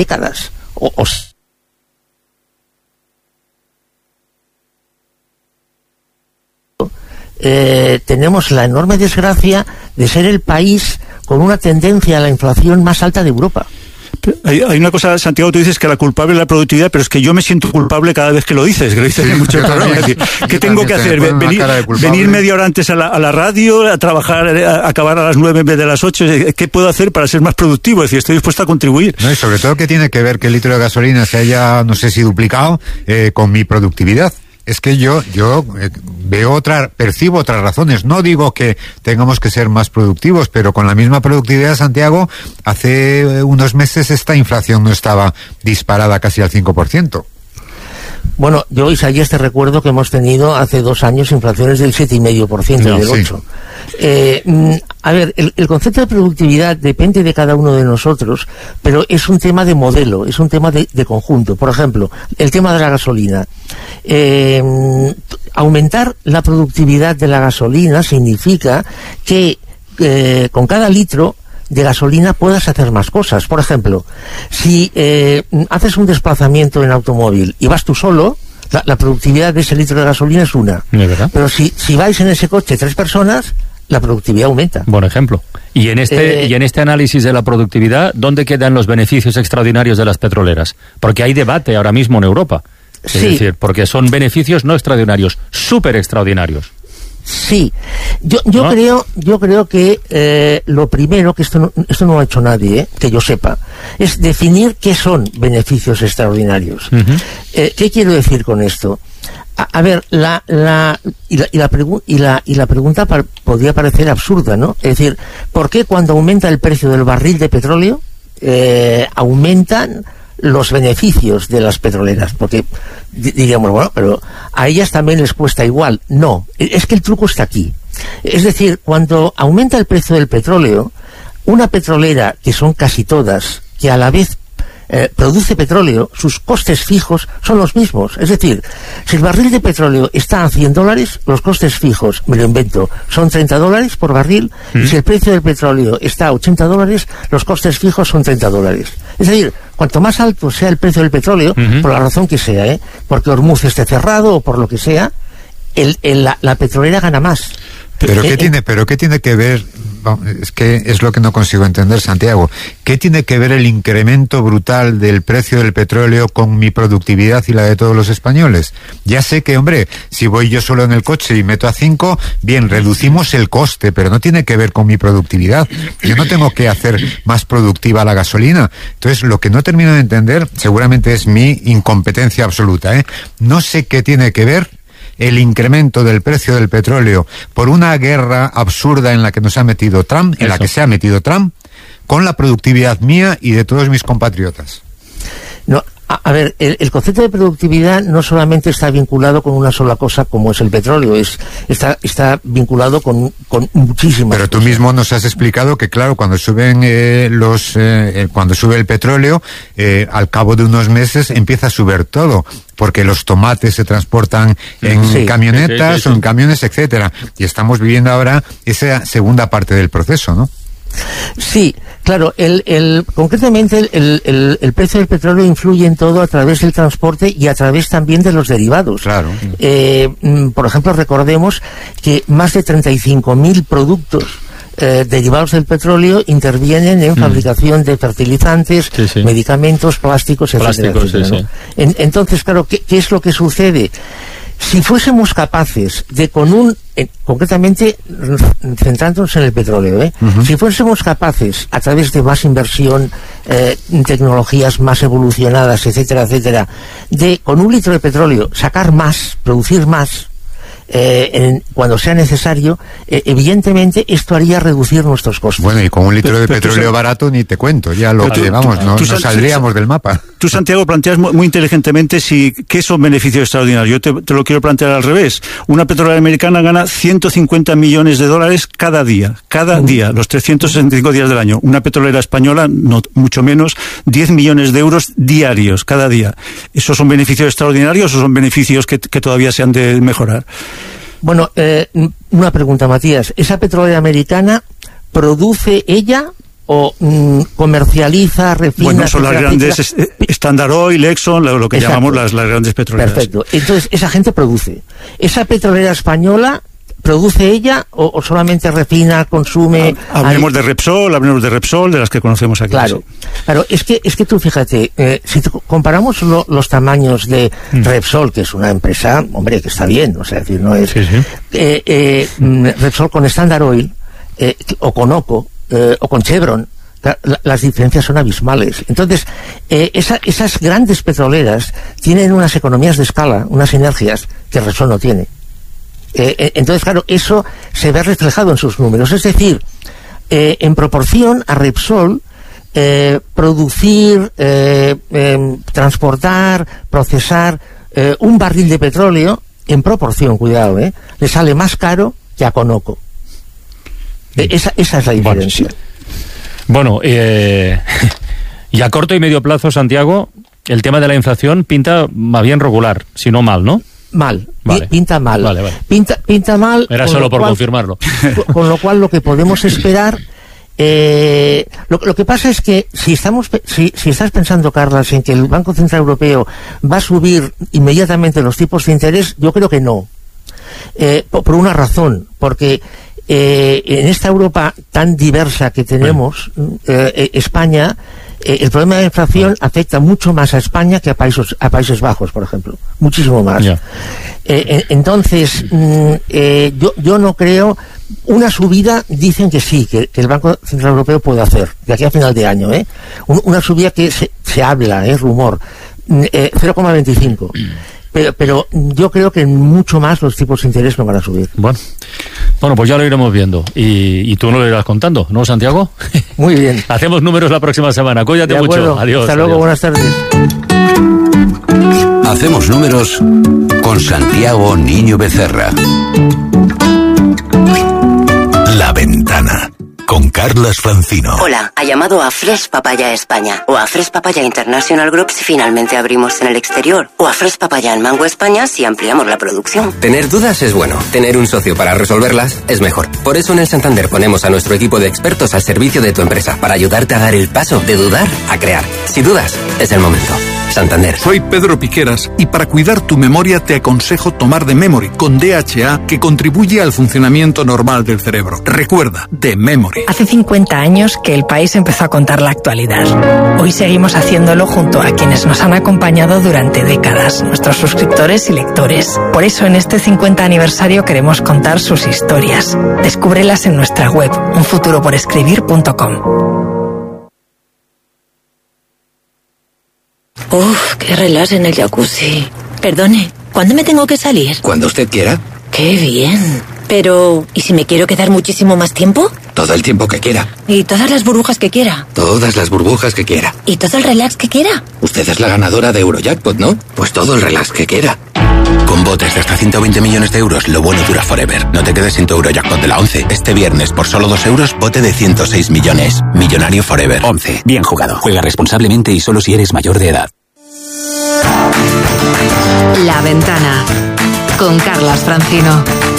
décadas. Tenemos la enorme desgracia de ser el país con una tendencia a la inflación más alta de Europa. Hay una cosa, Santiago, tú dices que la culpable es la productividad, pero es que yo me siento culpable cada vez que lo dices, en muchos programas. Es decir, ¿qué tengo que hacer? ¿Venir media hora antes a la radio, a trabajar, a acabar a las 9 en vez de las 8? ¿Qué puedo hacer para ser más productivo? Es decir, estoy dispuesto a contribuir. No, y sobre todo, ¿qué tiene que ver que el litro de gasolina se haya, no sé si duplicado, con mi productividad? Es que yo percibo otras razones. No digo que tengamos que ser más productivos, pero con la misma productividad, Santiago, hace unos meses esta inflación no estaba disparada casi al 5%. Bueno, yo, Isaías, te recuerdo que hemos tenido hace 2 años inflaciones del 7,5%, del 8%. A ver, el concepto de productividad depende de cada uno de nosotros, pero es un tema de modelo, es un tema de conjunto. Por ejemplo, el tema de la gasolina. Aumentar la productividad de la gasolina significa que con cada litro de gasolina puedas hacer más cosas. Por ejemplo, si haces un desplazamiento en automóvil y vas tú solo, la productividad de ese litro de gasolina es una. Pero si vais en ese coche 3 personas, la productividad aumenta. Buen ejemplo. Y en este análisis de la productividad, ¿dónde quedan los beneficios extraordinarios de las petroleras? Porque hay debate ahora mismo en Europa. Es decir, porque son beneficios no extraordinarios, súper extraordinarios. Sí, yo creo que lo primero, que esto no lo ha hecho nadie, que yo sepa, es definir qué son beneficios extraordinarios. ¿Qué quiero decir con esto? A ver, la pregunta podría parecer absurda, ¿no? Es decir, ¿por qué cuando aumenta el precio del barril de petróleo aumentan los beneficios de las petroleras? Porque diríamos, bueno, pero a ellas también les cuesta igual. No, es que el truco está aquí. Es decir, cuando aumenta el precio del petróleo, una petrolera, que son casi todas, que a la vez produce petróleo, sus costes fijos son los mismos. Es decir, si el barril de petróleo está a $100, los costes fijos, me lo invento, son $30 por barril, y si el precio del petróleo está a $80, los costes fijos son $30. Es decir, cuanto más alto sea el precio del petróleo, por la razón que sea, porque Hormuz esté cerrado o por lo que sea, la petrolera gana más. ¿Pero qué tiene que ver? Es que es lo que no consigo entender, Santiago. ¿Qué tiene que ver el incremento brutal del precio del petróleo con mi productividad y la de todos los españoles? Ya sé que, hombre, si voy yo solo en el coche y meto a 5, bien, reducimos el coste, pero no tiene que ver con mi productividad. Yo no tengo que hacer más productiva la gasolina. Entonces, lo que no termino de entender, seguramente es mi incompetencia absoluta, no sé qué tiene que ver el incremento del precio del petróleo por una guerra absurda en la que nos ha metido Trump, en la que se ha metido Trump, con la productividad mía y de todos mis compatriotas. No, a ver, el concepto de productividad no solamente está vinculado con una sola cosa como es el petróleo, está vinculado con muchísimas Pero tú cosas. mismo nos has explicado que, claro, cuando suben cuando sube el petróleo, al cabo de unos meses empieza a subir todo, porque los tomates se transportan en camionetas o en camiones, etcétera. Y estamos viviendo ahora esa segunda parte del proceso, ¿no? Sí, claro, concretamente el precio del petróleo influye en todo a través del transporte y a través también de los derivados. Claro. Por ejemplo, recordemos que más de 35.000 productos derivados del petróleo intervienen en fabricación de fertilizantes, medicamentos, plásticos, etcétera, ¿no? Entonces, claro, ¿qué es lo que sucede? Si fuésemos capaces de concretamente centrándonos en el petróleo, si fuésemos capaces, a través de más inversión, tecnologías más evolucionadas, etcétera, etcétera, de con un litro de petróleo sacar más, producir más, cuando sea necesario, evidentemente esto haría reducir nuestros costos. Bueno, y con un litro de petróleo barato ni te cuento, ya lo que vamos, no saldríamos del mapa. Tú, Santiago, planteas muy inteligentemente qué son beneficios extraordinarios. Yo te lo quiero plantear al revés. Una petrolera americana gana $150 millones cada día, los 365 días del año. Una petrolera española, no mucho menos, 10 millones de euros diarios, cada día. ¿Esos son beneficios extraordinarios o son beneficios que todavía se han de mejorar? Bueno, una pregunta, Matías. ¿Esa petrolera americana produce ella o comercializa, refina... Bueno, son las grandes, Standard Oil, Exxon, lo que llamamos las grandes petroleras. Perfecto. Entonces, esa gente produce. Esa petrolera española, ¿produce ella o solamente refina, consume? Hablemos de Repsol, de las que conocemos aquí. Claro, sí. Claro, es que tú fíjate, si comparamos los tamaños de Repsol, que es una empresa, hombre, que está bien, o sea, es decir, no es... Sí. Repsol con Standard Oil, o con OCO, o con Chevron, las diferencias son abismales. Entonces, esas grandes petroleras tienen unas economías de escala, unas sinergias que Repsol no tiene. Entonces, claro, eso se ve reflejado en sus números. Es decir, en proporción a Repsol, producir, transportar, procesar un barril de petróleo, en proporción, cuidado, le sale más caro que a Conoco. Esa es la diferencia. Bueno, y a corto y medio plazo, Santiago, el tema de la inflación pinta más bien regular, si no mal, ¿no? Mal, vale. Pinta mal. Vale. Pinta mal. Era solo por confirmarlo. Con lo cual, lo que podemos esperar... lo que pasa es que si estás pensando, Carlas, en que el Banco Central Europeo va a subir inmediatamente los tipos de interés, yo creo que no. Por una razón, porque en esta Europa tan diversa que tenemos, España, el problema de la inflación afecta mucho más a España que a Países Bajos, por ejemplo, muchísimo más. Yeah. Entonces, yo no creo. Una subida, dicen que sí, que el Banco Central Europeo puede hacer, de aquí a final de año, una subida que se habla, rumor, 0,25. Pero yo creo que mucho más los tipos de interés no van a subir. Bueno, pues ya lo iremos viendo. Y tú nos lo irás contando, ¿no, Santiago? Muy bien. Hacemos números la próxima semana. Cuídate mucho. Adiós. Hasta luego, buenas tardes. Hacemos números con Santiago Niño Becerra. La Ventana, con Carlas Francino. Hola, ha llamado a Fresh Papaya España, o a Fresh Papaya International Group si finalmente abrimos en el exterior, o a Fresh Papaya en Mango España si ampliamos la producción. Tener dudas es bueno, tener un socio para resolverlas es mejor. Por eso en el Santander ponemos a nuestro equipo de expertos al servicio de tu empresa, para ayudarte a dar el paso de dudar a crear. Si dudas, es el momento. Santander. Soy Pedro Piqueras y para cuidar tu memoria te aconsejo tomar The Memory con DHA, que contribuye al funcionamiento normal del cerebro. Recuerda, The Memory. Hace 50 años que el país empezó a contar la actualidad. Hoy seguimos haciéndolo junto a quienes nos han acompañado durante décadas, nuestros suscriptores y lectores. Por eso en este 50 aniversario queremos contar sus historias. Descúbrelas en nuestra web, unfuturoporescribir.com. Uf, qué relax en el jacuzzi. Perdone, ¿cuándo me tengo que salir? Cuando usted quiera. ¡Qué bien! Pero, ¿y si me quiero quedar muchísimo más tiempo? Todo el tiempo que quiera. ¿Y todas las burbujas que quiera? Todas las burbujas que quiera. ¿Y todo el relax que quiera? Usted es la ganadora de Eurojackpot, ¿no? Pues todo el relax que quiera. Con botes de hasta 120 millones de euros, lo bueno dura forever. No te quedes sin tu Eurojackpot de la 11. Este viernes, por solo 2 euros, bote de 106 millones. Millonario forever. 11. Bien jugado. Juega responsablemente y solo si eres mayor de edad. La Ventana, con Carlas Francino.